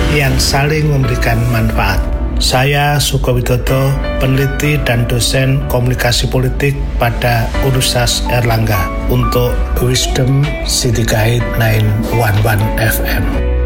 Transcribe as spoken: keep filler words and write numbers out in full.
yang saling memberikan manfaat. Saya Suko Widodo, peneliti dan dosen komunikasi politik pada Universitas Airlangga untuk Wisdom City Guide sembilan satu satu F M.